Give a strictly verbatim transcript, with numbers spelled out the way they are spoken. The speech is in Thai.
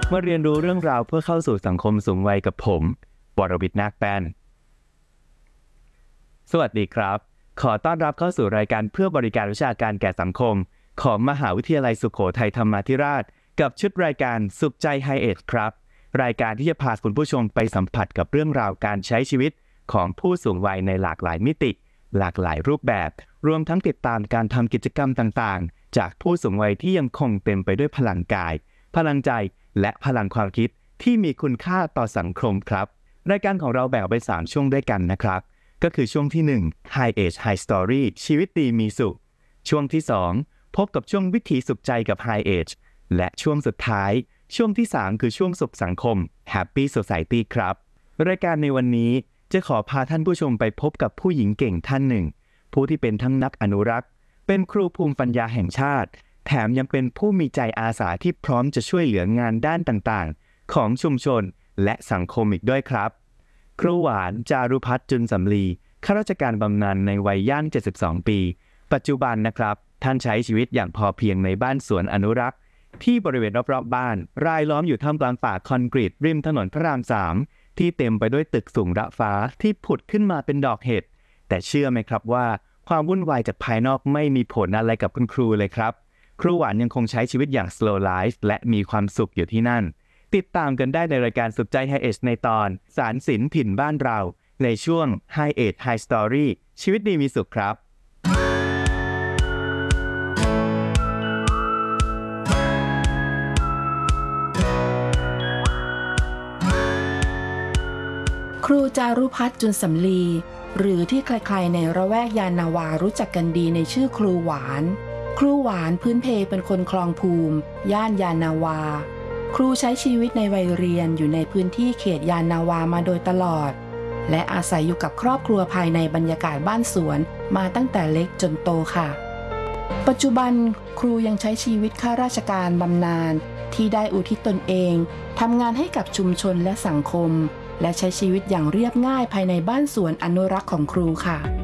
มาเรียนรู้เรื่องราวเพื่อเข้าสู่สังคมสูงวัยกับผมวรวิทย์นาคแป้นสวัสดีครับขอต้อนรับเข้าสู่รายการเพื่อบริการวิชาการแก่สังคมของมหาวิทยาลัยสุโขทัยธรรมาธิราชกับชุดรายการสุขใจไฮเอจครับรายการที่จะพาคุณผู้ชมไปสัมผัสกับเรื่องราวการใช้ชีวิตของผู้สูงวัยในหลากหลายมิติหลากหลายรูปแบบรวมทั้งติดตามการทำกิจกรรมต่างๆจากผู้สูงวัยที่ยังคงเต็มไปด้วยพลังกายพลังใจและพลังความคิดที่มีคุณค่าต่อสังคมครับรายการของเราแบ่งไปสามช่วงด้วยกันนะครับก็คือช่วงที่หนึ่ง High Age High Story ชีวิตดีมีสุขช่วงที่สองพบกับช่วงวิถีสุขใจกับ High Age และช่วงสุดท้ายช่วงที่สามคือช่วงสุขสังคม Happy Society ครับรายการในวันนี้จะขอพาท่านผู้ชมไปพบกับผู้หญิงเก่งท่านหนึ่งผู้ที่เป็นทั้งนักอนุรักษ์เป็นครูภูมิปัญญาแห่งชาติแถมยังเป็นผู้มีใจอาสาที่พร้อมจะช่วยเหลืองานด้านต่างๆของชุมชนและสังคมอีกด้วยครับครูหวานจารุพัฒน์จุนสำลีข้าราชการบำนาญในวัยย่างเจ็ดสิบสองปีปัจจุบันนะครับท่านใช้ชีวิตอย่างพอเพียงในบ้านสวนอนุรักษ์ที่บริเวณรอบๆบ้านรายล้อมอยู่ท่ามกลางป่าคอนกรีตริมถนนพระรามสามที่เต็มไปด้วยตึกสูงระฟ้าที่ผุดขึ้นมาเป็นดอกเห็ดแต่เชื่อไหมครับว่าความวุ่นวายจากภายนอกไม่มีผลอะไรกับคุณครูเลยครับครูหวานยังคงใช้ชีวิตอย่าง slow life และมีความสุขอยู่ที่นั่นติดตามกันได้ในรายการสุขใจ High Age ในตอนสารศิลป์ถิ่นบ้านเราในช่วง High Age High Story ชีวิตดีมีสุขครับครูจารุพัฒน์จุนสำลีหรือที่ใครๆในระแวกยานนาวารู้จักกันดีในชื่อครูหวานครูหวานพื้นเพเป็นคนคลองภูมิย่านยานนาวาครูใช้ชีวิตในวัยเรียนอยู่ในพื้นที่เขตยานนาวามาโดยตลอดและอาศัยอยู่กับครอบครัวภายในบรรยากาศบ้านสวนมาตั้งแต่เล็กจนโตค่ะปัจจุบันครูยังใช้ชีวิตข้าราชการบำนาญที่ได้อุทิศตนเองทำงานให้กับชุมชนและสังคมและใช้ชีวิตอย่างเรียบง่ายภายในบ้านสวนอนุรักษ์ของครูค่ะ